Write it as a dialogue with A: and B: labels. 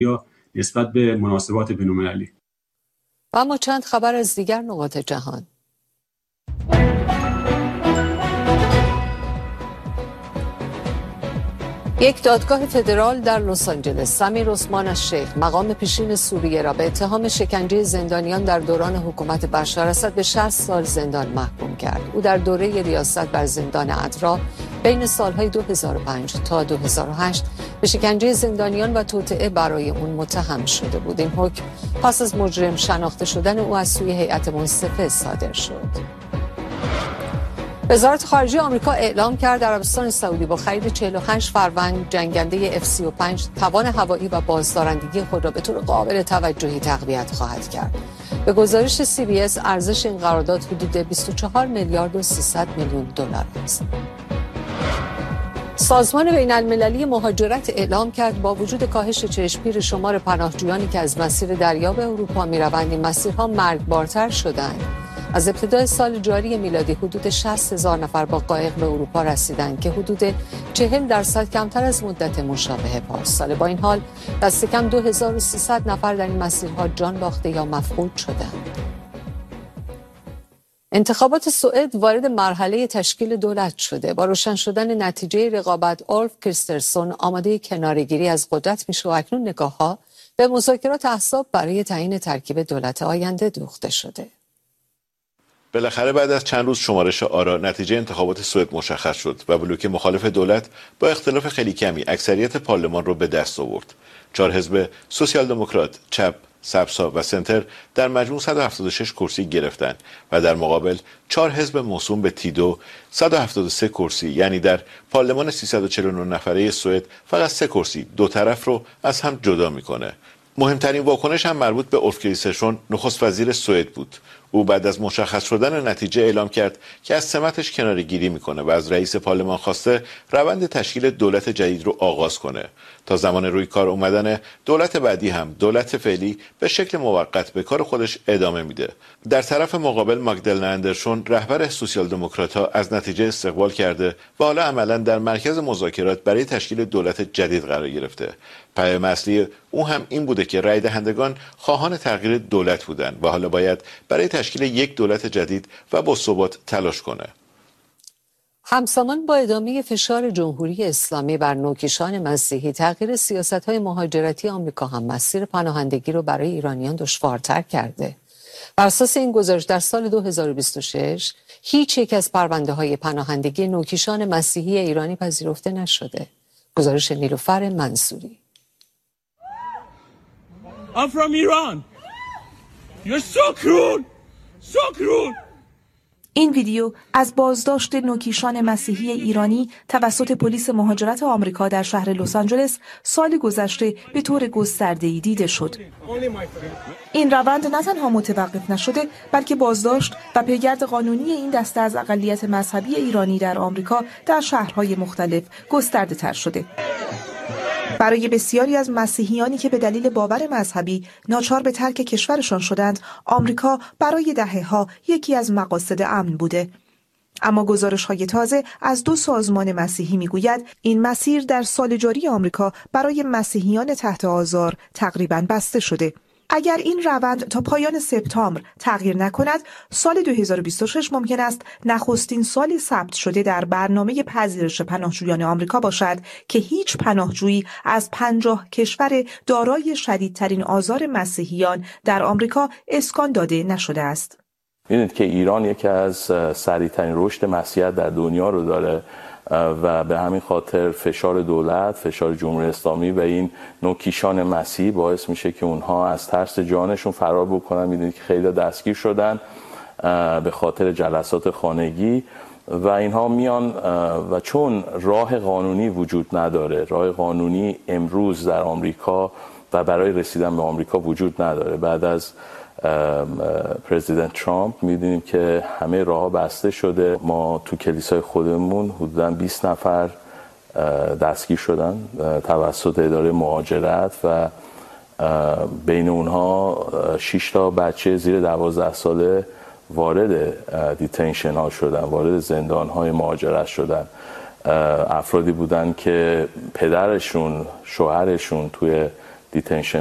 A: یا نسبت به مناسبات بین‌المللی.
B: و اما چند خبر از دیگر نقاط جهان. یک دادگاه فدرال در لس آنجلس سمیر عثمان الشیخ مقام پیشین سوریه را به اتهام شکنجه زندانیان در دوران حکومت بشار اسد به 60 سال زندان محکوم کرد. او در دوره ریاست بر زندان عدرا بین سالهای 2005 تا 2008 به شکنجه زندانیان و توطئه برای اون متهم شده بود. این حکم پس از مجرم شناخته شدن او از سوی هیئت منصفه صادر شد. وزارت خارجه آمریکا اعلام کرد عربستان سعودی با خرید 48 فروند جنگنده F-35 توان هوایی و بازدارندگی خود را به طور قابل توجهی تقویت خواهد کرد. به گزارش CBS ارزش این قرارداد حدود 24 میلیارد و 300 میلیون دلار است. سازمان بین‌المللی مهاجرت اعلام کرد با وجود کاهش چشمگیر شمار پناهجویانی که از مسیر دریا به اروپا می‌روند، این مسیرها مرگبارتر شدند. از ابتدای سال جاری میلادی حدود 60,000 نفر با قایق به اروپا رسیدند که حدود 40% کمتر از مدت مشابه پارسال. با این حال دست کم 2300 نفر در این مسیرها جان باخته یا مفقود شدند. انتخابات سوئد وارد مرحله تشکیل دولت شده. با روشن شدن نتیجه رقابت اولف کریسترسون آماده کناره‌گیری از قدرت میشه و اکنون نگاه‌ها به مذاکرات احزاب برای تعیین ترکیب دولت آینده دوخته شده.
C: بالاخره بعد از چند روز شمارش آرا نتیجه انتخابات سوئد مشخص شد و بلوک مخالف دولت با اختلاف خیلی کمی اکثریت پارلمان رو به دست آورد. 4 حزب سوسیال دموکرات، چپ، سبزها و سنتر در مجموع 176 کرسی گرفتند و در مقابل 4 حزب موسوم به تیدو 173 کرسی، یعنی در پارلمان 349 نفره سوئد فقط 3 کرسی دو طرف رو از هم جدا میکنه. مهمترین واکنش هم مربوط به اولف کریسترسون نخست وزیر سوئد بود. او بعد از مشخص شدن نتیجه اعلام کرد که از سمتش کناره‌گیری میکنه و از رئیس پارلمان خواسته روند تشکیل دولت جدید رو آغاز کنه. تا زمان روی کار اومدن دولت بعدی هم دولت فعلی به شکل موقت به کار خودش ادامه میده. در طرف مقابل ماگدالنا اندرسون رهبر سوسیال دموکرات‌ها از نتیجه استقبال کرده و حالا عملاً در مرکز مذاکرات برای تشکیل دولت جدید قرار گرفته. پیام اصلی او هم این بوده که رای دهندگان خواهان تغییر دولت بودند و حالا باید برای تشکیل یک دولت جدید و با ثبات تلاش کنه.
B: همزمان با ادامه فشار جمهوری اسلامی بر نوکیشان مسیحی، تغییر سیاست‌های مهاجرتی آمریکا هم مسیر پناهندگی رو برای ایرانیان دشوارتر کرده. بر اساس این گزارش در سال 2026 هیچ یک از پرونده‌های پناهندگی نوکیشان مسیحی ایرانی پذیرفته نشده. گزارش نیلوفر منصوری.
D: I'm from Iran. You're so cruel. So cruel.
E: این ویدیو از بازداشت نوکیشان مسیحی ایرانی توسط پلیس مهاجرت آمریکا در شهر لس آنجلس سال گذشته به طور گسترده‌ای دیده شد. این روند نه تنها متوقف نشده، بلکه بازداشت و پیگرد قانونی این دسته از اقلیت مذهبی ایرانی در آمریکا در شهرهای مختلف گسترده تر شده. برای بسیاری از مسیحیانی که به دلیل باور مذهبی ناچار به ترک کشورشان شدند، آمریکا برای دهه‌ها یکی از مقاصد امن بوده. اما گزارش‌های تازه از 2 سازمان مسیحی می‌گوید این مسیر در سال جاری آمریکا برای مسیحیان تحت آزار تقریباً بسته شده. اگر این روند تا پایان سپتامبر تغییر نکند، سال 2026 ممکن است نخستین سالی ثبت شده در برنامه پذیرش پناهجویان آمریکا باشد که هیچ پناهجویی از 50 کشور دارای شدیدترین آزار مسیحیان در آمریکا اسکان داده نشده است.
F: ببینید که ایران یکی از سریع‌ترین رشد مسیحیت در دنیا رو داره و به همین خاطر فشار دولت، فشار جمهوری اسلامی و این نوکیشان مسیحی باعث میشه که اونها از ترس جانشون فرار بکنن. میدونید که خیلی دستگیر شدن به خاطر جلسات خانگی و اینها میان و چون راه قانونی وجود نداره، راه قانونی امروز در آمریکا و برای رسیدن به آمریکا وجود نداره. بعد از پرزیدنت ترامپ می‌دونیم که همه راه‌ها بسته شده. ما تو کلیسای خودمون حدوداً 20 نفر دستگیر شدن توسط اداره مهاجرت و بین اونها 6 تا بچه زیر 12 ساله وارد دیتنشن ها شدن، وارد زندان های مهاجرت شدن. افرادی بودن که پدرشون، شوهرشون توی دیتنشن